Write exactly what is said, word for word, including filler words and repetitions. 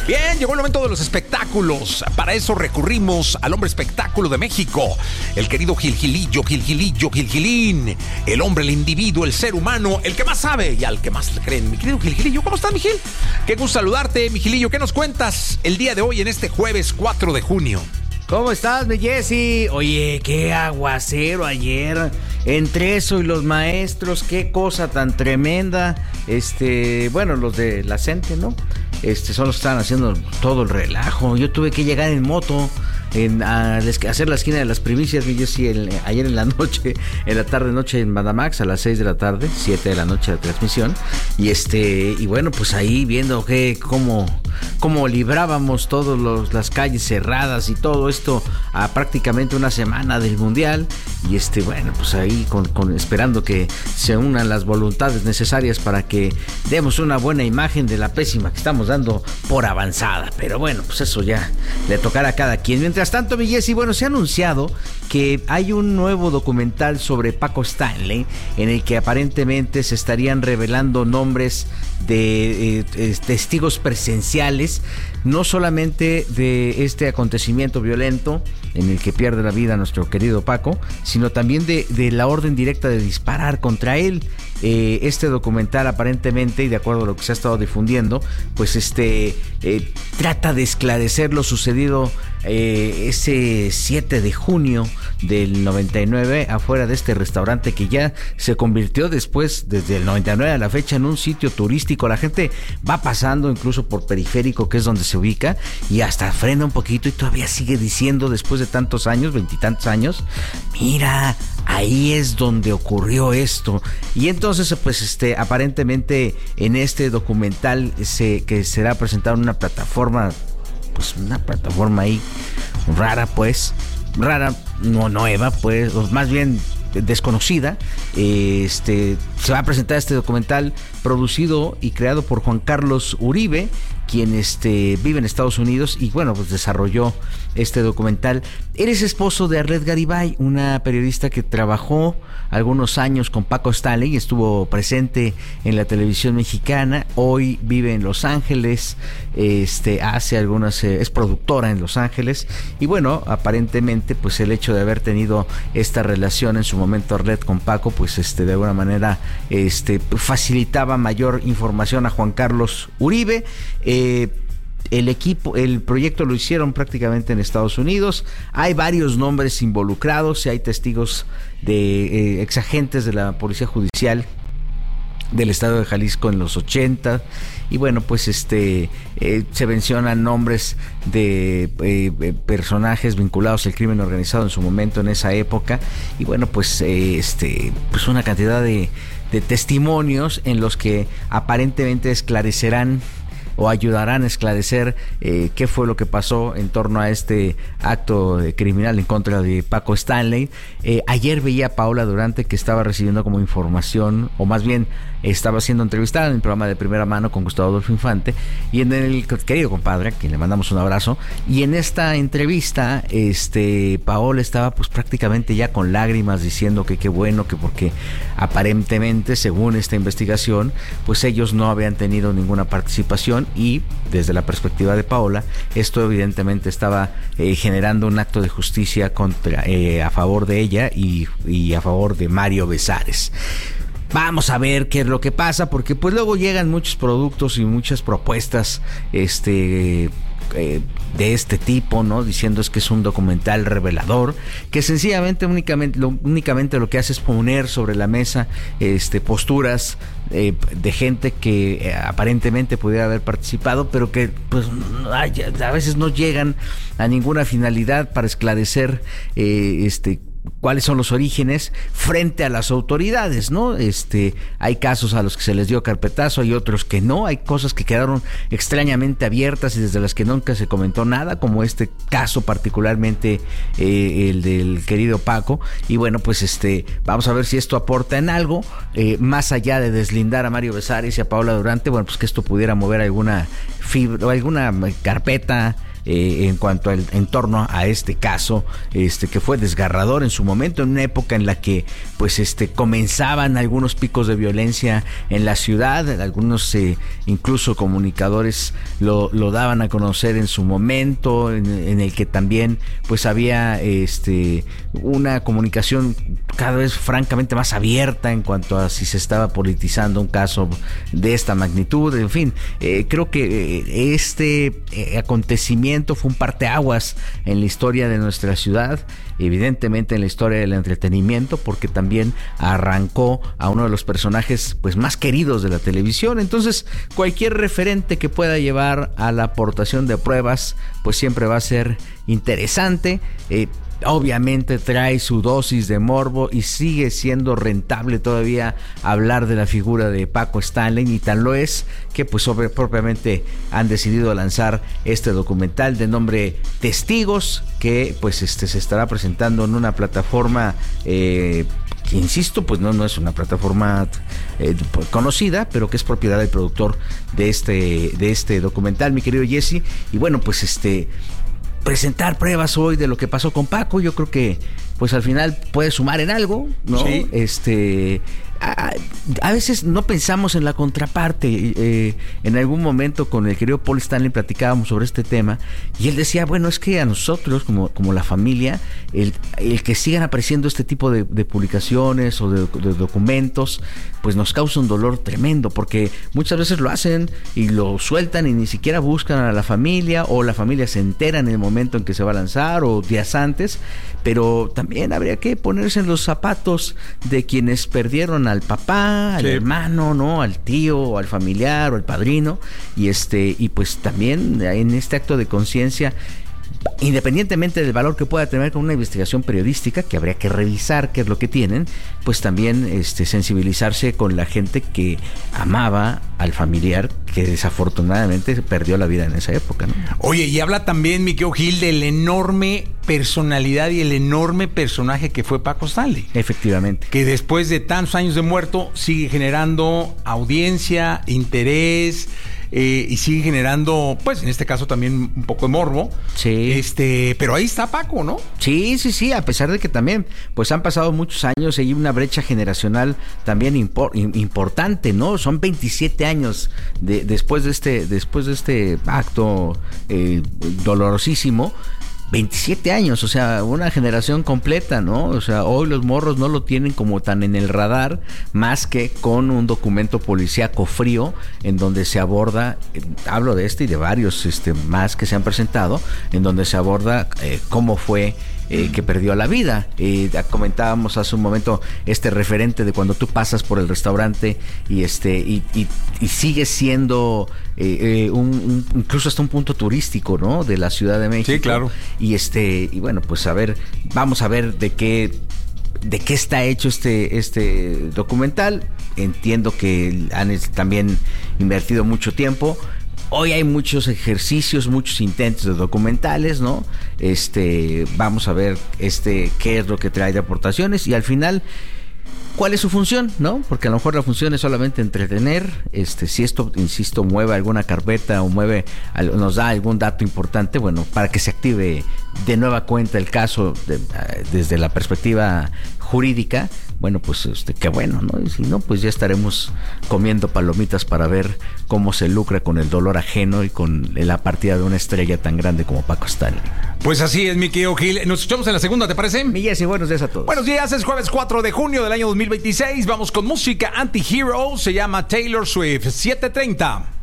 Bien, llegó el momento de los espectáculos. Para eso recurrimos al hombre espectáculo de México, el querido Gilgilillo, Gilgilillo, Gilgilín, el hombre, el individuo, el ser humano, el que más sabe y al que más le creen. Mi querido Gilgilillo, ¿cómo estás, mi Gil? Qué gusto saludarte, mi Gilillo. ¿Qué nos cuentas el día de hoy en este jueves cuatro de junio? ¿Cómo estás, mi Jessy? Oye, qué aguacero ayer. Entre eso y los maestros, qué cosa tan tremenda. Este, bueno, los de la CENTE, ¿no? Este, son los que estaban haciendo todo el relajo. Yo tuve que llegar en moto en, a, a hacer la esquina de las primicias, mi Jessy, el, ayer en la noche, en la tarde noche en Madamax, a las seis de la tarde, siete de la noche la transmisión. Y este, y bueno, pues ahí viendo que cómo, cómo librábamos todas las calles cerradas y todo esto a prácticamente una semana del Mundial. Y este, bueno, pues ahí con, con esperando que se unan las voluntades necesarias para que demos una buena imagen de la pésima que estamos dando por avanzada. Pero bueno, pues eso ya le tocará a cada quien. Mientras tanto, mi Jessy, bueno, se ha anunciado que hay un nuevo documental sobre Paco Stanley en el que aparentemente se estarían revelando nombres de eh, eh, testigos presenciales, no solamente de este acontecimiento violento en el que pierde la vida nuestro querido Paco, sino también de, de la orden directa de disparar contra él. Eh, este documental aparentemente, y de acuerdo a lo que se ha estado difundiendo, pues este eh, trata de esclarecer lo sucedido eh, ese siete de junio del noventa y nueve afuera de este restaurante que ya se convirtió después, desde el noventa y nueve a la fecha, en un sitio turístico. La gente va pasando incluso por Periférico, que es donde se ubica, y hasta frena un poquito y todavía sigue diciendo, después de tantos años, veintitantos años, mira, ahí es donde ocurrió esto. Y entonces, pues, este, aparentemente en este documental se, que será presentado en una plataforma, pues, una plataforma ahí rara, pues, rara, no nueva, pues, o más bien desconocida. Este, se va a presentar este documental producido y creado por Juan Carlos Uribe, quien este, vive en Estados Unidos y bueno, pues desarrolló este documental. Eres esposo de Arlet Garibay, una periodista que trabajó algunos años con Paco Stanley y estuvo presente en la televisión mexicana. Hoy vive en Los Ángeles, este, hace algunas, eh, es productora en Los Ángeles y bueno, aparentemente pues el hecho de haber tenido esta relación en su momento Arlet con Paco, pues este, de alguna manera este, facilitaba mayor información a Juan Carlos Uribe. Eh, el equipo, el proyecto lo hicieron prácticamente en Estados Unidos. Hay varios nombres involucrados y hay testigos de eh, exagentes de la Policía Judicial del estado de Jalisco en los ochenta y bueno, pues este eh, se mencionan nombres de eh, personajes vinculados al crimen organizado en su momento en esa época y bueno, pues eh, este pues una cantidad de, de testimonios en los que aparentemente esclarecerán o ayudarán a esclarecer eh, qué fue lo que pasó en torno a este acto criminal en contra de Paco Stanley. Eh, ayer veía a Paola Durante que estaba recibiendo como información, o más bien estaba siendo entrevistada en el programa de Primera Mano con Gustavo Adolfo Infante y en el querido compadre, a quien le mandamos un abrazo, y en esta entrevista este Paola estaba pues prácticamente ya con lágrimas diciendo que qué bueno, que porque aparentemente según esta investigación pues ellos no habían tenido ninguna participación y desde la perspectiva de Paola esto evidentemente estaba eh, generando un acto de justicia contra eh, a favor de ella y, y a favor de Mario Besares. Vamos a ver qué es lo que pasa, porque pues luego llegan muchos productos y muchas propuestas este eh, de este tipo, ¿no? Diciendo es que es un documental revelador, que sencillamente únicamente lo, únicamente lo que hace es poner sobre la mesa este posturas eh, de gente que eh, aparentemente pudiera haber participado, pero que pues a veces no llegan a ninguna finalidad para esclarecer eh, este cuáles son los orígenes frente a las autoridades, ¿no? Este, hay casos a los que se les dio carpetazo, hay otros que no, hay cosas que quedaron extrañamente abiertas y desde las que nunca se comentó nada, como este caso particularmente eh, el del querido Paco, y bueno, pues este, vamos a ver si esto aporta en algo, eh, más allá de deslindar a Mario Besares y a Paola Durante, bueno, pues que esto pudiera mover alguna fibra o alguna carpeta eh, en cuanto al, en torno a este caso, este que fue desgarrador en su momento, en una época en la que pues este comenzaban algunos picos de violencia en la ciudad, algunos eh, incluso comunicadores lo, lo daban a conocer en su momento, en, en el que también pues había este una comunicación cada vez francamente más abierta en cuanto a si se estaba politizando un caso de esta magnitud. En fin, eh, creo que eh, este eh, acontecimiento fue un parteaguas en la historia de nuestra ciudad, evidentemente en la historia del entretenimiento, porque también arrancó a uno de los personajes pues más queridos de la televisión. Entonces, cualquier referente que pueda llevar a la aportación de pruebas, pues siempre va a ser interesante. Eh, Obviamente trae su dosis de morbo y sigue siendo rentable todavía hablar de la figura de Paco Stanley, y tan lo es que pues sobre, propiamente han decidido lanzar este documental de nombre Testigos, que pues este se estará presentando en una plataforma eh, que insisto, pues no, no es una plataforma eh, conocida, pero que es propiedad del productor de este, de este documental, mi querido Jesse. Y bueno, pues este presentar pruebas hoy de lo que pasó con Paco, yo creo que pues al final puede sumar en algo, ¿no? Sí. Este, a, a veces no pensamos en la contraparte. Eh, en algún momento con el querido Paul Stanley platicábamos sobre este tema y él decía, bueno, es que a nosotros como, como la familia, el, el que sigan apareciendo este tipo de, de publicaciones o de, de documentos, pues nos causa un dolor tremendo, porque muchas veces lo hacen y lo sueltan y ni siquiera buscan a la familia, o la familia se entera en el momento en que se va a lanzar o días antes. Pero también habría que ponerse en los zapatos de quienes perdieron al papá, al sí. hermano, ¿no? Al tío, o al familiar, o al padrino. Y este, y pues también en este acto de conciencia, independientemente del valor que pueda tener con una investigación periodística, que habría que revisar qué es lo que tienen, pues también este, sensibilizarse con la gente que amaba al familiar, que desafortunadamente perdió la vida en esa época, ¿no? Oye, y habla también, mi querido Gil, de la enorme personalidad y el enorme personaje que fue Paco Stanley. Efectivamente. Que después de tantos años de muerto sigue generando audiencia, interés, Eh, y sigue generando, pues en este caso también un poco de morbo. Sí. Este, pero ahí está Paco, ¿no? Sí, sí, sí, a pesar de que también, pues han pasado muchos años y hay una brecha generacional también impor, importante, ¿no? Son veintisiete años de, después de este, después de este acto eh, dolorosísimo. veintisiete años, o sea, una generación completa, ¿no? O sea, hoy los morros no lo tienen como tan en el radar, más que con un documento policíaco frío en donde se aborda, eh, hablo de este y de varios este, más que se han presentado, en donde se aborda eh, cómo fue Eh, que perdió la vida. Eh, comentábamos hace un momento este referente de cuando tú pasas por el restaurante y este y, y, y sigue siendo eh, eh, un, un, incluso hasta un punto turístico, ¿no? De la Ciudad de México. Sí, claro. Y este y bueno, pues a ver, vamos a ver de qué de qué está hecho este este documental. Entiendo que han también invertido mucho tiempo. Hoy hay muchos ejercicios, muchos intentos de documentales, ¿no? Este, vamos a ver este qué es lo que trae de aportaciones y al final cuál es su función, ¿no? Porque a lo mejor la función es solamente entretener. Este, si esto, insisto, mueve alguna carpeta o mueve, nos da algún dato importante, bueno, para que se active de nueva cuenta el caso de, desde la perspectiva jurídica, bueno, pues este, qué bueno, ¿no? Y si no, pues ya estaremos comiendo palomitas para ver cómo se lucra con el dolor ajeno y con la partida de una estrella tan grande como Paco Stanley. Pues así es, mi querido Gil. Nos escuchamos en la segunda, ¿te parece? Mi Jessy, buenos días a todos. Buenos días, es jueves cuatro de junio del año dos mil veintiséis. Vamos con música Anti-Hero, se llama Taylor Swift, siete treinta.